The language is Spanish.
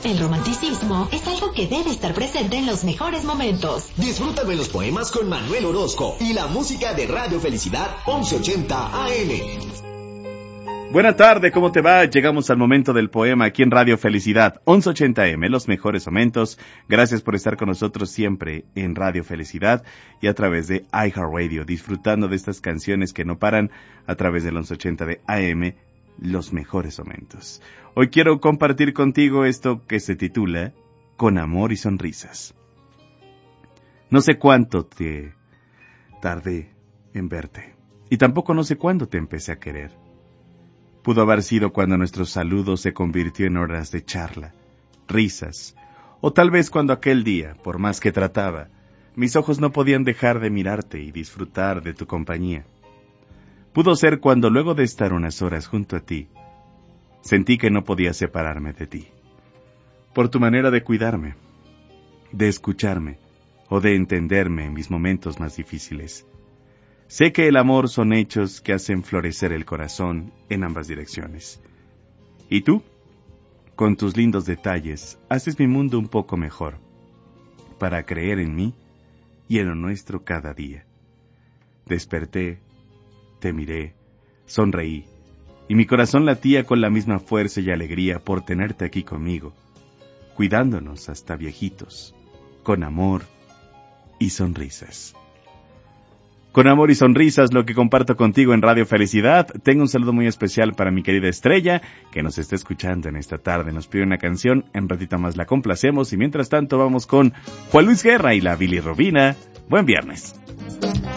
El romanticismo es algo que debe estar presente en los mejores momentos. Disfruta de los poemas con Manuel Orozco y la música de Radio Felicidad 1180 AM. Buena tarde, ¿cómo te va? Llegamos al momento del poema aquí en Radio Felicidad 1180M, los mejores momentos. Gracias por estar con nosotros siempre en Radio Felicidad y a través de iHeartRadio, disfrutando de estas canciones que no paran a través del 1180 de AM, los mejores momentos. Hoy quiero compartir contigo esto que se titula Con amor y sonrisas. No sé cuánto te tardé en verte y tampoco no sé cuándo te empecé a querer. Pudo haber sido cuando nuestro saludo se convirtió en horas de charla, risas, o tal vez cuando aquel día, por más que trataba, mis ojos no podían dejar de mirarte y disfrutar de tu compañía. Pudo ser cuando luego de estar unas horas junto a ti, sentí que no podía separarme de ti. Por tu manera de cuidarme, de escucharme o de entenderme en mis momentos más difíciles. Sé que el amor son hechos que hacen florecer el corazón en ambas direcciones. Y tú, con tus lindos detalles, haces mi mundo un poco mejor, para creer en mí y en lo nuestro cada día. Desperté, te miré, sonreí, y mi corazón latía con la misma fuerza y alegría por tenerte aquí conmigo, cuidándonos hasta viejitos, con amor y sonrisas. Con amor y sonrisas, lo que comparto contigo en Radio Felicidad. Tengo un saludo muy especial para mi querida Estrella, que nos está escuchando en esta tarde. Nos pide una canción, en ratito más la complacemos, y mientras tanto vamos con Juan Luis Guerra y la Billy Robina. Buen viernes.